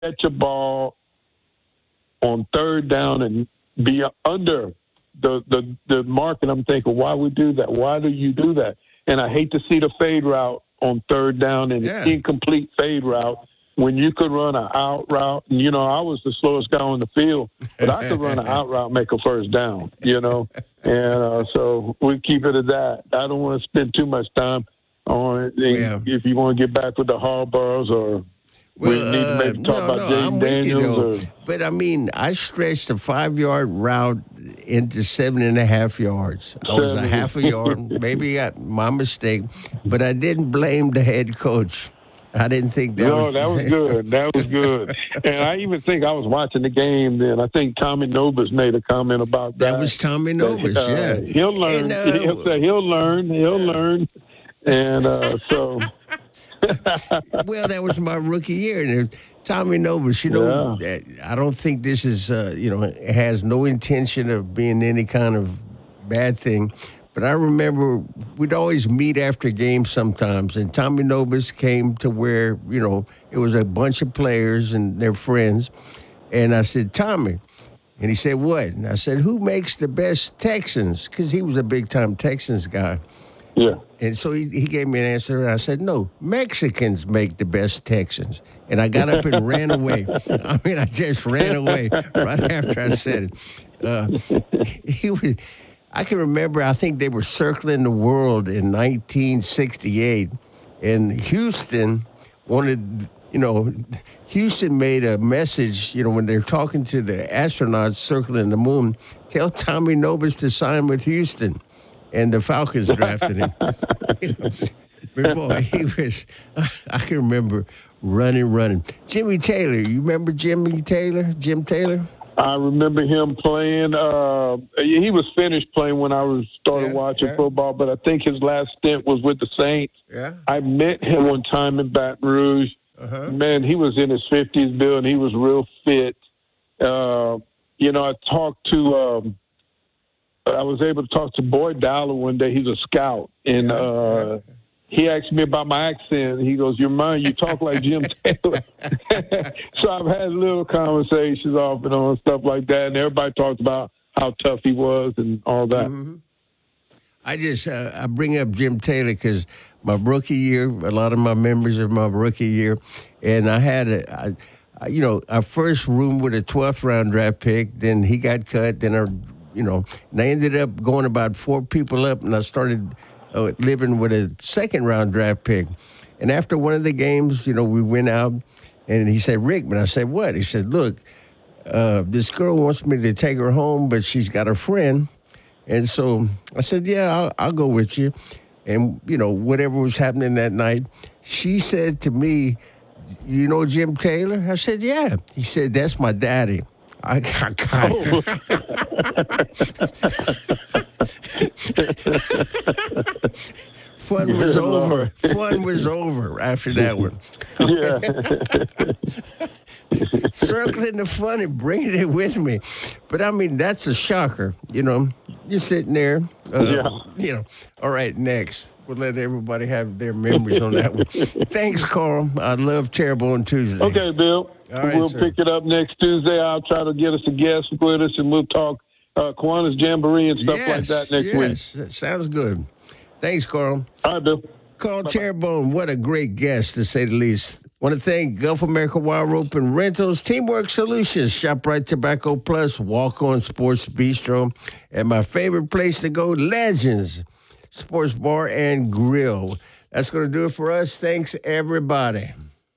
catch a ball on third down and be under the mark, and I'm thinking, why we do that? Why do you do that? And I hate to see the fade route on third down and incomplete fade route when you could run an out route. And, I was the slowest guy on the field, but I could run an out route, make a first down, And so we keep it at that. I don't want to spend too much time on it. If you want to get back with the Harbaughs or we need to maybe talk about Jaden Daniels. But, I stretched a 5-yard route into 7.5 yards. I was a half a yard, maybe my mistake, but I didn't blame the head coach. I didn't think that was... No, that was good. That was good. And I even think I was watching the game then. I think Tommy Nobis made a comment about that. That was Tommy Nobis, yeah. He'll learn. He'll say he'll learn. He'll learn. And so... Well, that was my rookie year. And Tommy Nobis, I don't think this is, it has no intention of being any kind of bad thing. But I remember we'd always meet after games sometimes, and Tommy Nobis came to where, it was a bunch of players and their friends. And I said, Tommy. And he said, what? And I said, who makes the best Texans? Because he was a big-time Texans guy. Yeah. And so he gave me an answer, and I said, no, Mexicans make the best Texans. And I got up and ran away. I just ran away right after I said it. I can remember, I think they were circling the world in 1968, and Houston wanted, Houston made a message, when they're talking to the astronauts circling the moon, tell Tommy Nobis to sign with Houston. And the Falcons drafted him. But boy, I can remember running. Jimmy Taylor, you remember Jim Taylor? I remember him playing. He was finished playing when I started watching football, but I think his last stint was with the Saints. Yeah. I met him one time in Baton Rouge. Uh-huh. Man, he was in his 50s, Bill, and he was real fit. I talked to... I was able to talk to Boyd Dowler one day. He's a scout, and he asked me about my accent. He goes, you talk like Jim Taylor. So I've had little conversations off and on, stuff like that, and everybody talked about how tough he was and all that. Mm-hmm. I bring up Jim Taylor because my rookie year, a lot of my memories of my rookie year, and I had our first room with a 12th round draft pick. Then he got cut. Then and I ended up going about 4 people up, and I started living with a second-round draft pick. And after one of the games, we went out, and he said, Rickman, I said, what? He said, look, this girl wants me to take her home, but she's got a friend. And so I said, yeah, I'll go with you. And, whatever was happening that night, she said to me, you know Jim Taylor? I said, yeah. He said, that's my daddy. I got it. Fun was over. Fun was over after that one. Circling the fun and bringing it with me. But, that's a shocker. You're sitting there. All right, next. We'll let everybody have their memories on that one. Thanks, Carl. I love Terrebonne Tuesday. Okay, Bill. All right, we'll sir. pick it up next Tuesday. I'll try to get us a guest with us, and we'll talk Kiwanis Jamboree and stuff like that next week. Yes, that sounds good. Thanks, Carl. All right, Bill. Carl Terrebonne, what a great guest, to say the least. Want to thank Gulf America Wire Rope and Rentals, Teamwork Solutions, ShopRite Tobacco Plus, Walk On Sports Bistro, and my favorite place to go, Legends Sports Bar and Grill. That's going to do it for us. Thanks, everybody.